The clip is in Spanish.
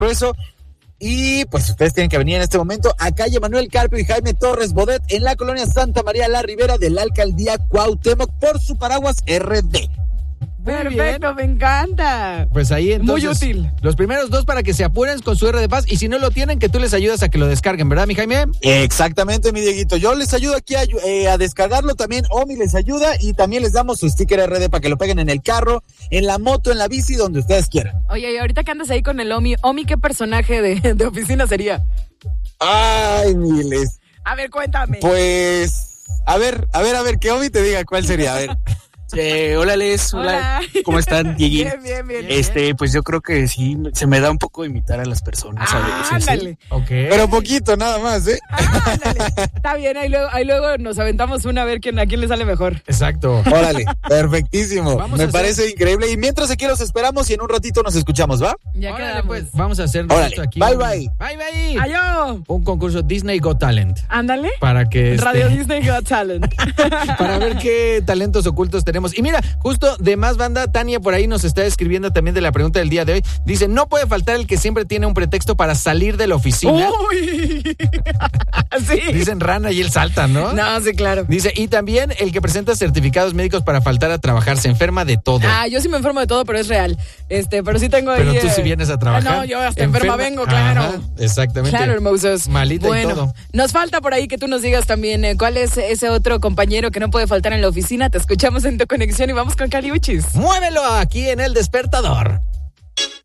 Expreso. Y pues ustedes tienen que venir en este momento a calle Manuel Carpio y Jaime Torres Bodet en la colonia Santa María la Ribera de la alcaldía Cuauhtémoc por su paraguas RD. Perfecto, me encanta. Pues ahí entonces. Muy útil. Los primeros 2 para que se apuren con su R de Paz y si no lo tienen, que tú les ayudas a que lo descarguen, ¿verdad, mi Jaime? Exactamente, mi Dieguito. Yo les ayudo aquí a descargarlo también. Omi les ayuda y también les damos su sticker RD para que lo peguen en el carro, en la moto, en la bici, donde ustedes quieran. Oye, y ahorita que andas ahí con el Omi, ¿qué personaje de oficina sería? Ay, miles. A ver, cuéntame. Pues, a ver, que Omi te diga cuál sería, a ver. Hola, Les. Hola. ¿Cómo están, Dieguín? Bien. Pues yo creo que sí, se me da un poco imitar a las personas a veces. Ándale. Okay. Pero poquito, nada más, ¿eh? Ándale. Está bien, ahí luego nos aventamos una a ver a quién le sale mejor. Exacto. Órale, perfectísimo. Me parece increíble. Y mientras aquí los esperamos y en un ratito nos escuchamos, ¿va? Ya Órale, quedamos. pues. Vamos a hacer Órale, aquí. bye. Bye. ¡Ayó! Un concurso Disney Got Talent. Ándale. Para que Radio Disney Got Talent. para ver qué talentos ocultos tenemos. Y mira, justo de más banda, Tania por ahí nos está escribiendo también de la pregunta del día de hoy. Dice, no puede faltar el que siempre tiene un pretexto para salir de la oficina. ¡Uy! Sí. Dicen rana y él salta, ¿no? No, sí, claro. Dice, y también el que presenta certificados médicos para faltar a trabajar, se enferma de todo. Yo sí me enfermo de todo, pero es real. Pero sí tengo ahí. Pero tú sí vienes a trabajar. No, yo hasta enferma vengo, claro. Ajá, exactamente. Claro, hermosos. Malita y todo. Nos falta por ahí que tú nos digas también cuál es ese otro compañero que no puede faltar en la oficina. Te escuchamos en Tu Conexión y vamos con Caliuchis. Muévelo aquí en El Despertador.